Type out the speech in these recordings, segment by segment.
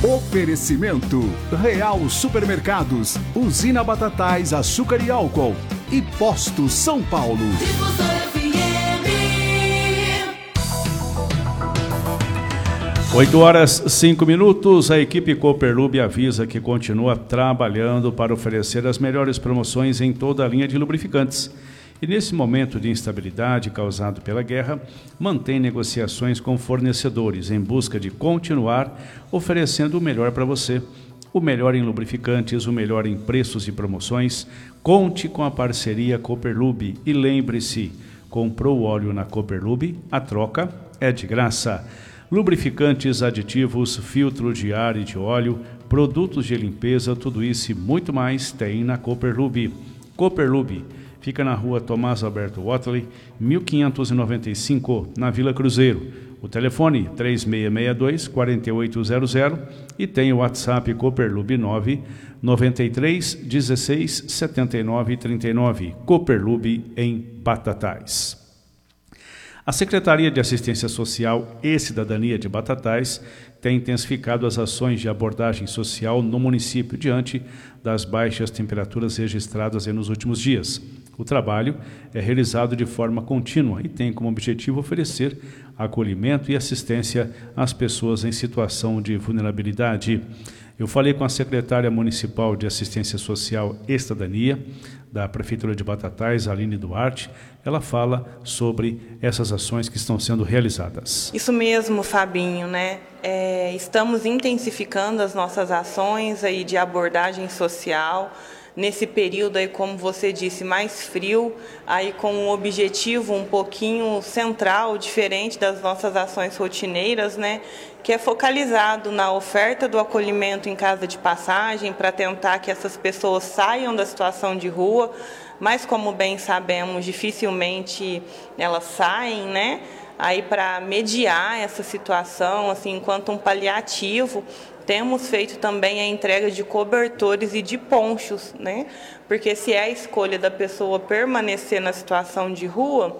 Oferecimento Real Supermercados, Usina Batatais, Açúcar e Álcool e Posto São Paulo. 8h05. A equipe Cooperlube avisa que continua trabalhando para oferecer as melhores promoções em toda a linha de lubrificantes. E nesse momento de instabilidade causado pela guerra, mantém negociações com fornecedores em busca de continuar oferecendo o melhor para você. O melhor em lubrificantes, o melhor em preços e promoções. Conte com a parceria Cooperlube e lembre-se, comprou óleo na Cooperlube, a troca é de graça. Lubrificantes, aditivos, filtro de ar e de óleo, produtos de limpeza, tudo isso e muito mais tem na Cooperlube. Cooperlube fica na rua Tomás Alberto Watley, 1595, na Vila Cruzeiro. O telefone 3662-4800 e tem o WhatsApp Cooperlube 993-16-79-39. Cooperlube em Batatais. A Secretaria de Assistência Social e Cidadania de Batatais tem intensificado as ações de abordagem social no município diante das baixas temperaturas registradas nos últimos dias. O trabalho é realizado de forma contínua e tem como objetivo oferecer acolhimento e assistência às pessoas em situação de vulnerabilidade. Eu falei com a secretária municipal de Assistência Social e Cidadania da Prefeitura de Batatais, Aline Duarte. Ela fala sobre essas ações que estão sendo realizadas. Isso mesmo, Fabinho, né? Estamos intensificando as nossas ações aí de abordagem social nesse período aí, como você disse, mais frio, aí com um objetivo um pouquinho central, diferente das nossas ações rotineiras, né? Que é focalizado na oferta do acolhimento em casa de passagem para tentar que essas pessoas saiam da situação de rua, mas como bem sabemos, dificilmente elas saem, né? Aí para mediar essa situação, assim, enquanto um paliativo, temos feito também a entrega de cobertores e de ponchos, né? Porque se é a escolha da pessoa permanecer na situação de rua,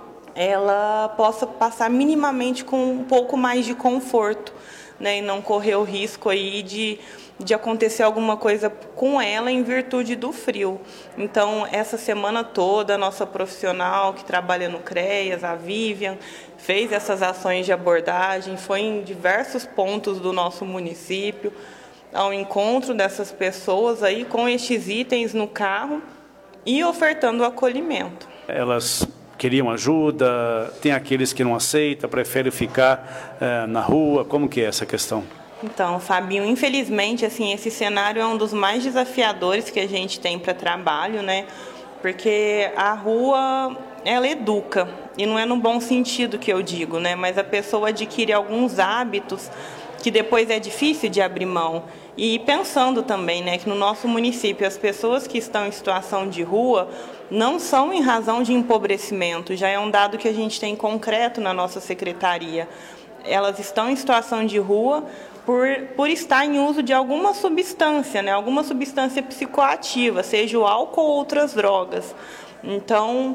ela possa passar minimamente com um pouco mais de conforto, né? E não correr o risco aí de acontecer alguma coisa com ela em virtude do frio. Então, essa semana toda, a nossa profissional que trabalha no CREAS, a Vivian, fez essas ações de abordagem, foi em diversos pontos do nosso município, ao encontro dessas pessoas aí com estes itens no carro e ofertando acolhimento. Elas queriam ajuda, tem aqueles que não aceitam, preferem ficar na rua, como que é essa questão? Então, Fabinho, infelizmente, assim, esse cenário é um dos mais desafiadores que a gente tem para trabalho, né? Porque a rua, ela educa, e não é no bom sentido que eu digo, né? Mas a pessoa adquire alguns hábitos que depois é difícil de abrir mão. E pensando também, né, que no nosso município as pessoas que estão em situação de rua não são em razão de empobrecimento, já é um dado que a gente tem concreto na nossa secretaria. Elas estão em situação de rua por estar em uso de alguma substância, né? Alguma substância psicoativa, seja o álcool ou outras drogas. Então,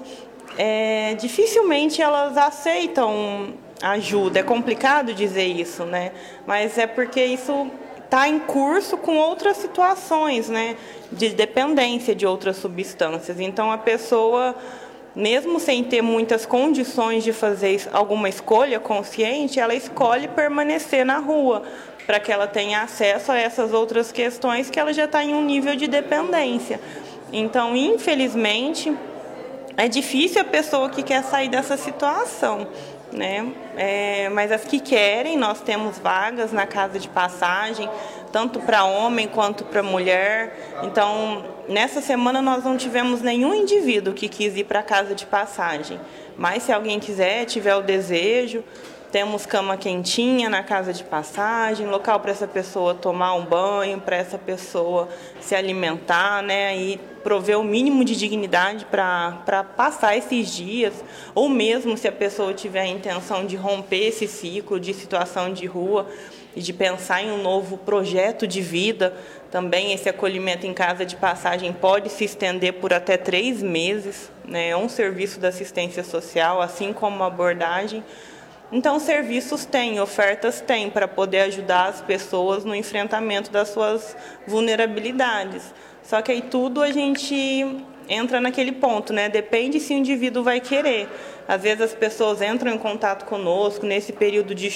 dificilmente elas aceitam ajuda. É complicado dizer isso, né? Mas é porque isso está em curso com outras situações, né? De dependência de outras substâncias. Então, a pessoa, mesmo sem ter muitas condições de fazer alguma escolha consciente, ela escolhe permanecer na rua, para que ela tenha acesso a essas outras questões que ela já está em um nível de dependência. Então, infelizmente, é difícil a pessoa que quer sair dessa situação, né? Mas as que querem, nós temos vagas na casa de passagem, tanto para homem quanto para mulher. Então, nessa semana nós não tivemos nenhum indivíduo que quis ir para a casa de passagem. Mas se alguém quiser, tiver o desejo, temos cama quentinha na casa de passagem, local para essa pessoa tomar um banho, para essa pessoa se alimentar, né, e prover o mínimo de dignidade para passar esses dias, ou mesmo se a pessoa tiver a intenção de romper esse ciclo de situação de rua e de pensar em um novo projeto de vida, também esse acolhimento em casa de passagem pode se estender por até 3 meses, né, é um serviço da assistência social, assim como a abordagem. Então, serviços tem, ofertas tem, para poder ajudar as pessoas no enfrentamento das suas vulnerabilidades. Só que aí tudo a gente entra naquele ponto, né? Depende se o indivíduo vai querer. Às vezes as pessoas entram em contato conosco nesse período de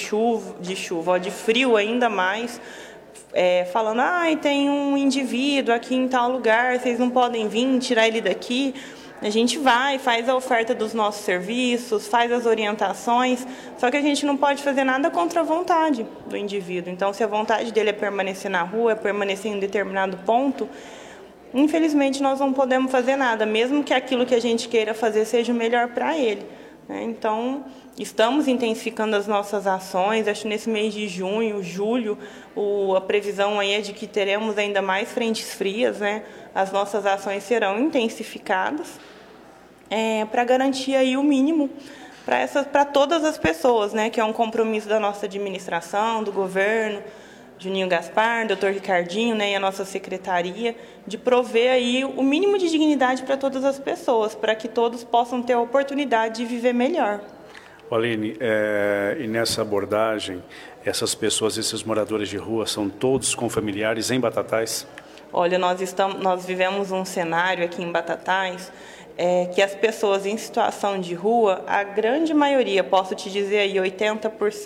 frio ainda mais, falando, tem um indivíduo aqui em tal lugar, vocês não podem vir tirar ele daqui. A gente vai, faz a oferta dos nossos serviços, faz as orientações, só que a gente não pode fazer nada contra a vontade do indivíduo. Então, se a vontade dele é permanecer na rua, é permanecer em determinado ponto, infelizmente nós não podemos fazer nada, mesmo que aquilo que a gente queira fazer seja o melhor para ele, né? Então, estamos intensificando as nossas ações. Acho que nesse mês de junho, julho, a previsão aí é de que teremos ainda mais frentes frias, né? As nossas ações serão intensificadas para garantir aí o mínimo para todas as pessoas, né? Que é um compromisso da nossa administração, do governo, Juninho Gaspar, doutor Ricardinho, né, e a nossa secretaria, de prover aí o mínimo de dignidade para todas as pessoas, para que todos possam ter a oportunidade de viver melhor. Aline, e nessa abordagem, essas pessoas, esses moradores de rua, são todos com familiares em Batatais? Olha, nós vivemos um cenário aqui em Batatais que as pessoas em situação de rua, a grande maioria, posso te dizer aí, 80%,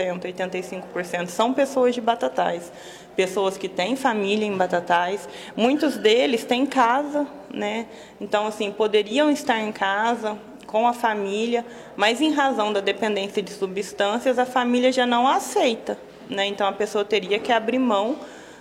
85%, são pessoas de Batatais. Pessoas que têm família em Batatais, muitos deles têm casa, né? Então, assim, poderiam estar em casa com a família, mas em razão da dependência de substâncias, a família já não aceita, né? Então, a pessoa teria que abrir mão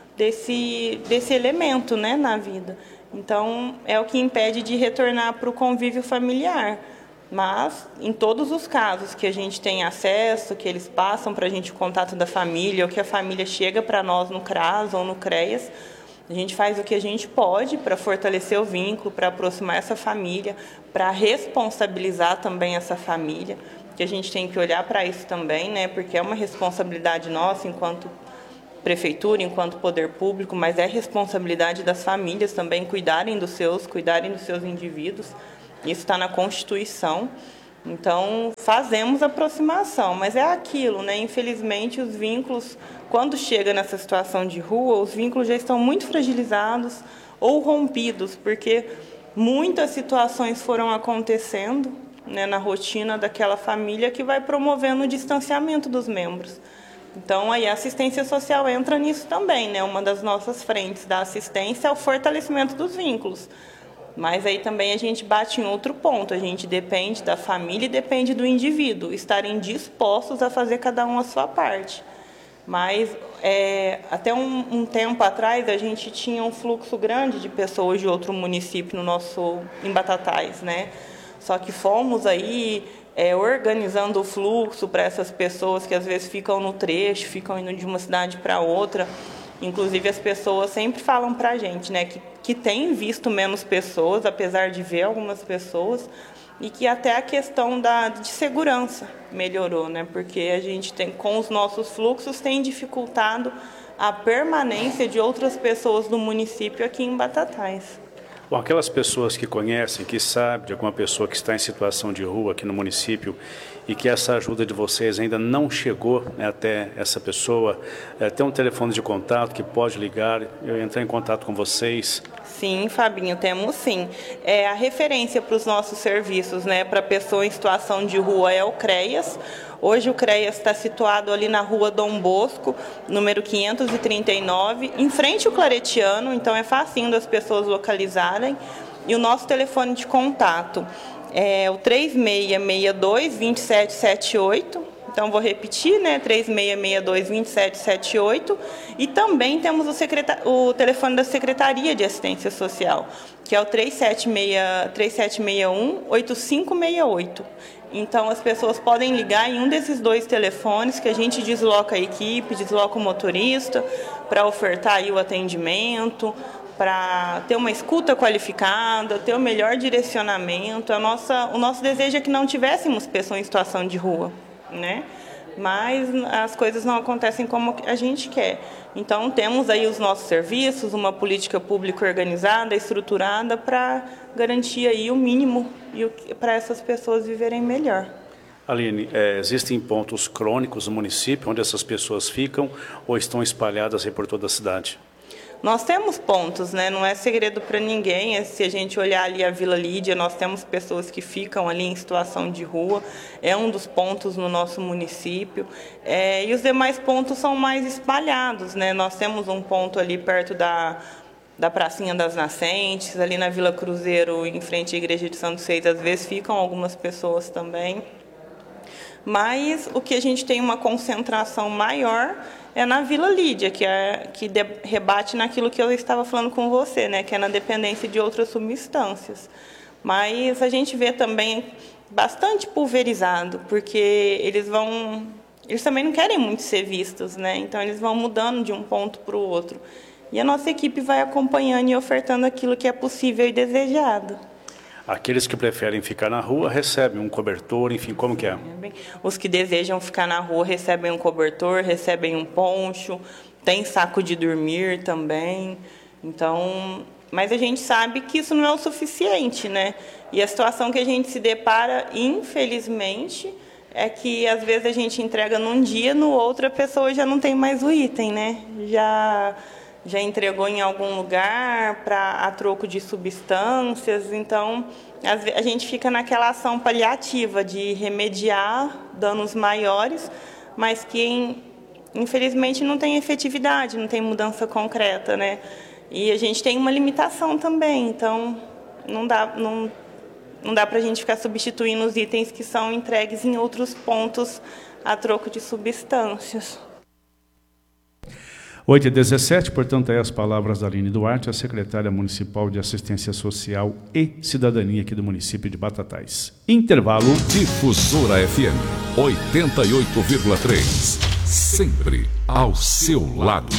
desse elemento, né, na vida. Então, é o que impede de retornar para o convívio familiar. Mas, em todos os casos que a gente tem acesso, que eles passam para a gente o contato da família, ou que a família chega para nós no CRAS ou no CREAS, a gente faz o que a gente pode para fortalecer o vínculo, para aproximar essa família, para responsabilizar também essa família, que a gente tem que olhar para isso também, né? Porque é uma responsabilidade nossa enquanto prefeitura, enquanto poder público, mas é responsabilidade das famílias também cuidarem dos seus indivíduos. Isso está na Constituição. Então, fazemos aproximação, mas é aquilo, né? Infelizmente, os vínculos, quando chega nessa situação de rua, os vínculos já estão muito fragilizados ou rompidos, porque muitas situações foram acontecendo, né, na rotina daquela família, que vai promovendo o distanciamento dos membros. Então, aí a assistência social entra nisso também, né? Uma das nossas frentes da assistência é o fortalecimento dos vínculos. Mas aí também a gente bate em outro ponto, a gente depende da família e depende do indivíduo, estarem dispostos a fazer cada um a sua parte. Mas até um tempo atrás a gente tinha um fluxo grande de pessoas de outro município em Batatais, né? Só que fomos aí organizando o fluxo para essas pessoas que às vezes ficam no trecho, ficam indo de uma cidade para outra. Inclusive, as pessoas sempre falam para a gente, né, que tem visto menos pessoas, apesar de ver algumas pessoas, e que até a questão de segurança melhorou, né, porque a gente com os nossos fluxos, tem dificultado a permanência de outras pessoas do município aqui em Batatais. Bom, aquelas pessoas que conhecem, que sabem de alguma pessoa que está em situação de rua aqui no município e que essa ajuda de vocês ainda não chegou, né, até essa pessoa, tem um telefone de contato que pode ligar, eu entrar em contato com vocês? Sim, Fabinho, temos sim. A referência para os nossos serviços, né, para pessoa em situação de rua é o CREAS. Hoje o CREAS está situado ali na rua Dom Bosco, número 539, em frente ao Claretiano, então é facinho das pessoas localizarem. E o nosso telefone de contato é o 3662-2778. Então, vou repetir, né? 3662-2778. E também temos o telefone da Secretaria de Assistência Social, que é o 3761-8568. Então, as pessoas podem ligar em um desses dois telefones, que a gente desloca a equipe, desloca o motorista, para ofertar aí o atendimento, para ter uma escuta qualificada, ter o melhor direcionamento. O nosso desejo é que não tivéssemos pessoas em situação de rua, né? Mas as coisas não acontecem como a gente quer. Então, temos aí os nossos serviços, uma política pública organizada, estruturada, para garantir aí o mínimo para essas pessoas viverem melhor. Aline, existem pontos crônicos no município onde essas pessoas ficam ou estão espalhadas aí por toda a cidade? Nós temos pontos, né? Não é segredo para ninguém. Se a gente olhar ali a Vila Lídia, nós temos pessoas que ficam ali em situação de rua. É um dos pontos no nosso município. E os demais pontos são mais espalhados, né? Nós temos um ponto ali perto da Pracinha das Nascentes, ali na Vila Cruzeiro, em frente à Igreja de Santo Seis, às vezes ficam algumas pessoas também. Mas o que a gente tem uma concentração maior é na Vila Lídia, que rebate naquilo que eu estava falando com você, né, que é na dependência de outras substâncias. Mas a gente vê também bastante pulverizado, porque eles também não querem muito ser vistos, né? Então eles vão mudando de um ponto para o outro. E a nossa equipe vai acompanhando e ofertando aquilo que é possível e desejado. Aqueles que preferem ficar na rua recebem um cobertor, enfim, como que é? Os que desejam ficar na rua recebem um cobertor, recebem um poncho, tem saco de dormir também. Então, mas a gente sabe que isso não é o suficiente, né? E a situação que a gente se depara, infelizmente, é que às vezes a gente entrega num dia, no outro a pessoa já não tem mais o item, né? Já entregou em algum lugar a troco de substâncias, então a gente fica naquela ação paliativa de remediar danos maiores, mas que infelizmente não tem efetividade, não tem mudança concreta, né? E a gente tem uma limitação também, então não dá para a gente ficar substituindo os itens que são entregues em outros pontos a troco de substâncias. 8h17, portanto, as palavras da Aline Duarte, a secretária municipal de Assistência Social e Cidadania aqui do município de Batatais. Intervalo. Difusora FM 88,3. Sempre ao seu lado.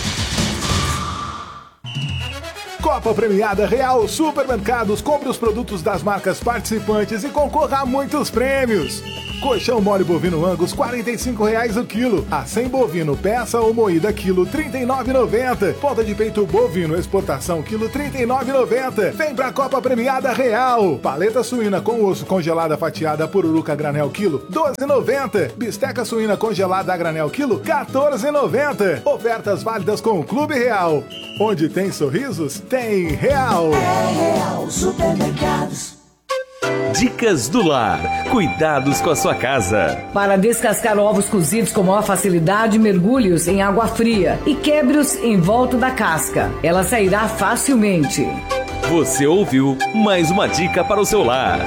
Copa Premiada Real Supermercados. Compre os produtos das marcas participantes e concorra a muitos prêmios. Colchão mole bovino Angus, R$ 45,00 o quilo. Acém bovino, peça ou moída, quilo, R$ 39,90. Ponta de peito bovino, exportação, quilo, R$ 39,90. Vem pra Copa Premiada Real. Paleta suína com osso congelada fatiada pururuca granel, quilo, R$ 12,90. Bisteca suína congelada a granel, quilo, R$ 14,90. Ofertas válidas com o Clube Real. Onde tem sorrisos, tem Real. É Real Supermercados. Dicas do Lar. Cuidados com a sua casa. Para descascar ovos cozidos com maior facilidade, mergulhe-os em água fria e quebre-os em volta da casca. Ela sairá facilmente. Você ouviu mais uma dica para o seu lar.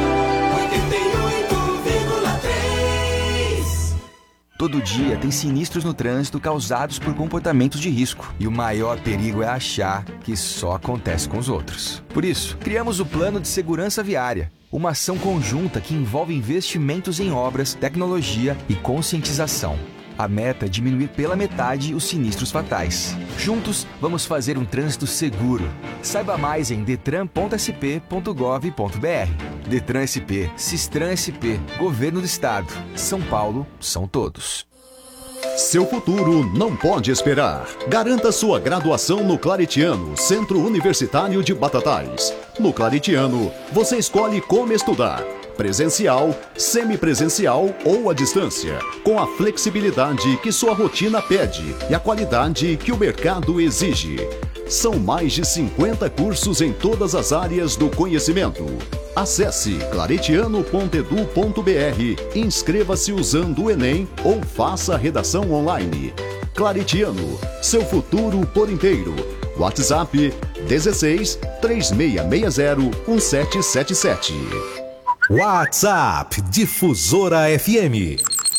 Todo dia tem sinistros no trânsito causados por comportamentos de risco. E o maior perigo é achar que só acontece com os outros. Por isso, criamos o Plano de Segurança Viária. Uma ação conjunta que envolve investimentos em obras, tecnologia e conscientização. A meta é diminuir pela metade os sinistros fatais. Juntos, vamos fazer um trânsito seguro. Saiba mais em detran.sp.gov.br. Detran SP, Sistran SP, Governo do Estado. São Paulo, são todos. Seu futuro não pode esperar. Garanta sua graduação no Claretiano, Centro Universitário de Batatais. No Claretiano, você escolhe como estudar. Presencial, semipresencial ou à distância, com a flexibilidade que sua rotina pede e a qualidade que o mercado exige. São mais de 50 cursos em todas as áreas do conhecimento. Acesse claretiano.edu.br, inscreva-se usando o Enem ou faça a redação online. Claretiano, seu futuro por inteiro. WhatsApp 16 3660 1777. WhatsApp Difusora FM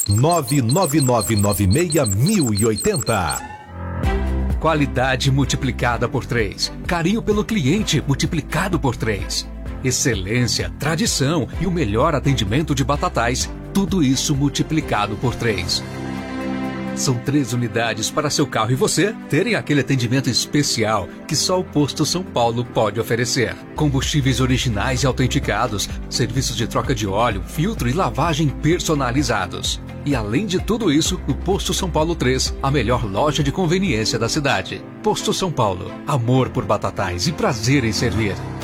999961080. Qualidade multiplicada por 3. Carinho pelo cliente multiplicado por 3. Excelência, tradição e o melhor atendimento de Batatais. Tudo isso multiplicado por 3. São 3 unidades para seu carro e você terem aquele atendimento especial que só o Posto São Paulo pode oferecer. Combustíveis originais e autenticados, serviços de troca de óleo, filtro e lavagem personalizados. E além de tudo isso, o Posto São Paulo 3, a melhor loja de conveniência da cidade. Posto São Paulo, amor por Batatais e prazer em servir.